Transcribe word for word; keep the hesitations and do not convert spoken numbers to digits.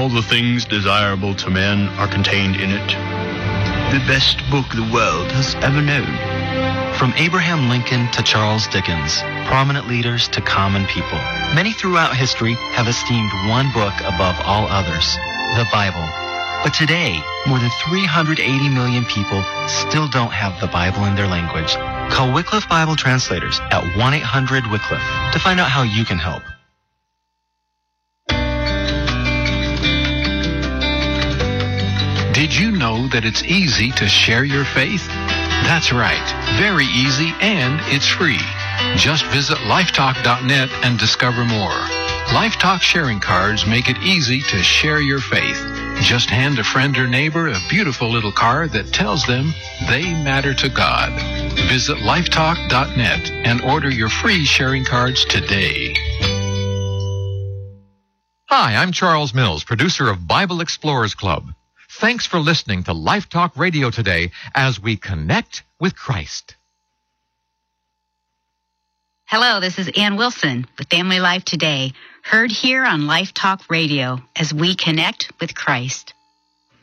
the things desirable to men are contained in it. The best book the world has ever known. From Abraham Lincoln to Charles Dickens, prominent leaders to common people, many throughout history have esteemed one book above all others, the Bible. But today, more than three hundred eighty million people still don't have the Bible in their language. Call Wycliffe Bible Translators at one eight hundred Wycliffe to find out how you can help. Did you know that it's easy to share your faith? That's right, very easy, and it's free. Just visit lifetalk dot net and discover more. Lifetalk sharing cards make it easy to share your faith. Just hand a friend or neighbor a beautiful little card that tells them they matter to God. Visit lifetalk dot net and order your free sharing cards today. Hi, I'm Charles Mills, producer of Bible Explorers Club. Thanks for listening to Life Talk Radio today as we connect with Christ. Hello, this is Ann Wilson with Family Life Today, heard here on Life Talk Radio as we connect with Christ.